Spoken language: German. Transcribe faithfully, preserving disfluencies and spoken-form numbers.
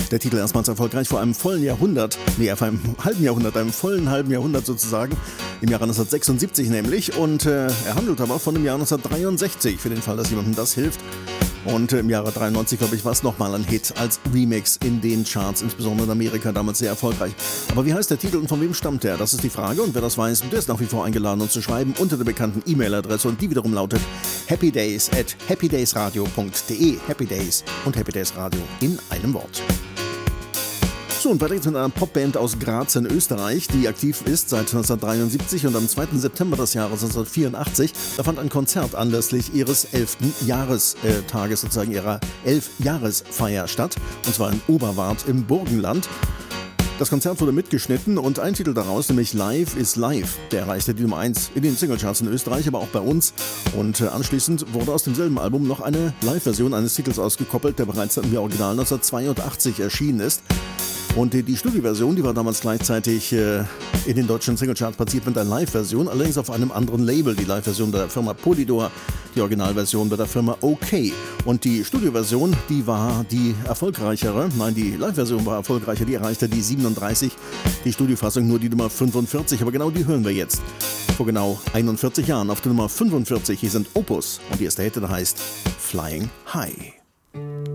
Der Titel erstmals erfolgreich vor einem vollen Jahrhundert, nee, vor einem halben Jahrhundert, einem vollen halben Jahrhundert sozusagen, im Jahre neunzehnhundertsechsundsiebzig nämlich. Und äh, er handelt aber von dem Jahr neunzehnhundertdreiundsechzig, für den Fall, dass jemandem das hilft. Und im Jahre dreiundneunzig, glaube ich, war es nochmal ein Hit als Remix in den Charts, insbesondere in Amerika, damals sehr erfolgreich. Aber wie heißt der Titel und von wem stammt der? Das ist die Frage, und wer das weiß, der ist nach wie vor eingeladen, uns zu schreiben unter der bekannten E-Mail-Adresse, und die wiederum lautet happydays at happydaysradio punkt de. Happy Days und Happy Days Radio in einem Wort. So, und weiter geht's mit einer Popband aus Graz in Österreich, die aktiv ist seit neunzehnhundertdreiundsiebzig, und am zweiten September des Jahres neunzehnhundertvierundachtzig, da fand ein Konzert anlässlich ihres elften Jahrestages, sozusagen ihrer Elfjahresfeier statt, und zwar in Oberwart im Burgenland. Das Konzert wurde mitgeschnitten, und ein Titel daraus, nämlich Live is Live, der erreichte die Nummer eins in den Singlecharts in Österreich, aber auch bei uns. Und anschließend wurde aus demselben Album noch eine Live-Version eines Titels ausgekoppelt, der bereits im Original neunzehnhundertzweiundachtzig erschienen ist. Und die, die Studioversion, die war damals gleichzeitig äh, in den deutschen Singlecharts platziert mit einer Live-Version, allerdings auf einem anderen Label. Die Live-Version bei der Firma Polydor, die Originalversion bei der Firma OK. Und die Studioversion, die war die erfolgreichere, nein, die Live-Version war erfolgreicher, die erreichte die siebenunddreißig, die Studiofassung nur die Nummer fünfundvierzig, aber genau die hören wir jetzt. Vor genau einundvierzig Jahren auf der Nummer fünfundvierzig, hier sind Opus, und die erste Hälfte heißt Flying High.